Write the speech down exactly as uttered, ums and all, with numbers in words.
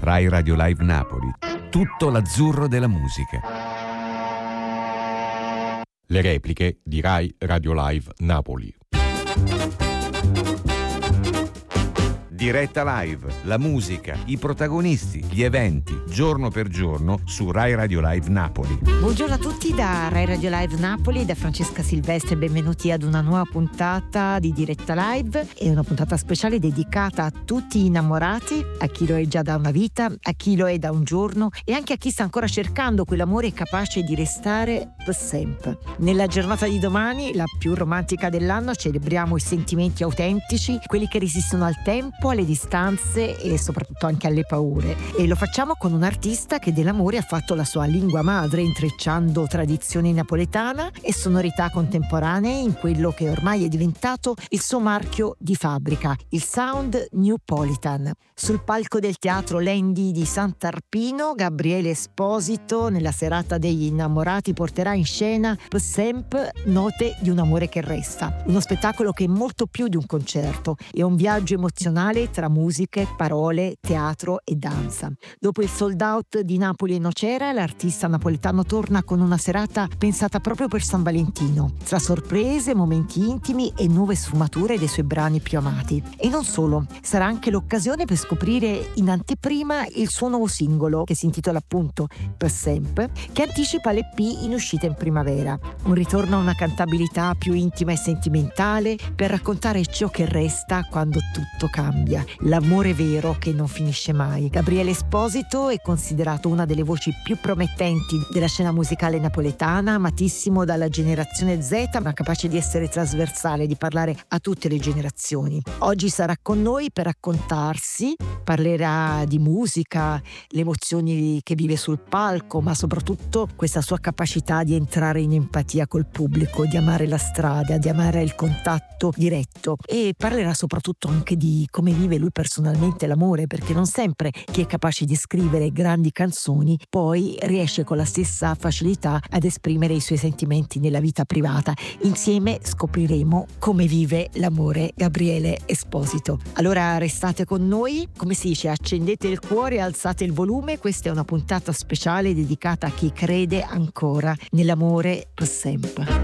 Rai Radio Live Napoli. Tutto l'azzurro della musica. Le repliche di Rai Radio Live Napoli. Diretta live, la musica, i protagonisti, gli eventi, giorno per giorno su Rai Radio Live Napoli. Buongiorno a tutti da Rai Radio Live Napoli, da Francesca Silvestre, benvenuti ad una nuova puntata di Diretta Live. È una puntata speciale dedicata a tutti gli innamorati, a chi lo è già da una vita, a chi lo è da un giorno e anche a chi sta ancora cercando quell'amore capace di restare per sempre. Nella giornata di domani, la più romantica dell'anno, celebriamo i sentimenti autentici, quelli che resistono al tempo, alle distanze e soprattutto anche alle paure, e lo facciamo con un artista che dell'amore ha fatto la sua lingua madre, intrecciando tradizione napoletana e sonorità contemporanee in quello che ormai è diventato il suo marchio di fabbrica, il sound Newpolitan. Sul palco del teatro Lendi di Sant'Arpino, Gabriele Esposito nella serata degli innamorati porterà in scena Per sempre, note di un amore che resta, uno spettacolo che è molto più di un concerto, è un viaggio emozionale tra musiche, parole, teatro e danza. Dopo il sold out di Napoli e Nocera, l'artista napoletano torna con una serata pensata proprio per San Valentino, tra sorprese, momenti intimi e nuove sfumature dei suoi brani più amati. E non solo, sarà anche l'occasione per scoprire in anteprima il suo nuovo singolo, che si intitola appunto Per sempre, che anticipa l'E P in uscita in primavera. Un ritorno a una cantabilità più intima e sentimentale per raccontare ciò che resta quando tutto cambia. L'amore vero che non finisce mai. Gabriele Esposito è considerato una delle voci più promettenti della scena musicale napoletana, amatissimo dalla generazione Z, ma capace di essere trasversale, di parlare a tutte le generazioni. Oggi sarà con noi per raccontarsi, parlerà di musica, le emozioni che vive sul palco, ma soprattutto questa sua capacità di entrare in empatia col pubblico, di amare la strada, di amare il contatto diretto, e parlerà soprattutto anche di come vive lui personalmente l'amore, perché non sempre chi è capace di scrivere grandi canzoni poi riesce con la stessa facilità ad esprimere i suoi sentimenti nella vita privata. Insieme scopriremo come vive l'amore Gabriele Esposito. Allora restate con noi, come si dice, accendete il cuore e alzate il volume. Questa è una puntata speciale dedicata a chi crede ancora nell'amore per sempre.